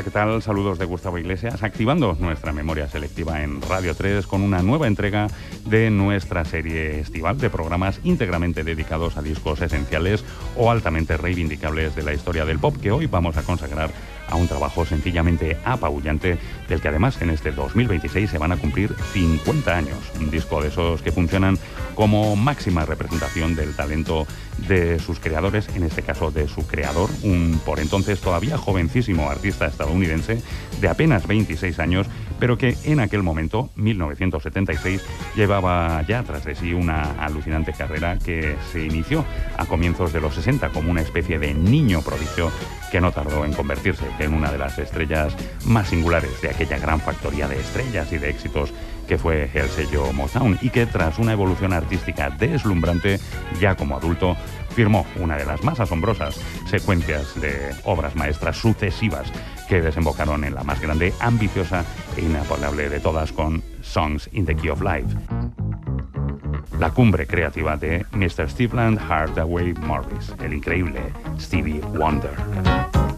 ¿qué tal? Saludos de Gustavo Iglesias, activando nuestra memoria selectiva en Radio 3 con una nueva entrega de nuestra serie estival de programas íntegramente dedicados a discos esenciales o altamente reivindicables de la historia del pop, que hoy vamos a consagrar a un trabajo sencillamente apabullante, del que además en este 2026 se van a cumplir 50 años. Un disco de esos que funcionan como máxima representación del talento de sus creadores, en este caso de su creador, un por entonces todavía jovencísimo artista estadounidense de apenas 26 años, pero que en aquel momento, 1976, llevaba ya tras de sí una alucinante carrera que se inició a comienzos de los 60 como una especie de niño prodigio que no tardó en convertirse en una de las estrellas más singulares de aquella gran factoría de estrellas y de éxitos que fue el sello Motown, y que tras una evolución artística deslumbrante, ya como adulto, firmó una de las más asombrosas secuencias de obras maestras sucesivas que desembocaron en la más grande, ambiciosa e inapelable de todas, con Songs in the Key of Life, la cumbre creativa de Mr. Stephen Hardaway Morris, el increíble Stevie Wonder.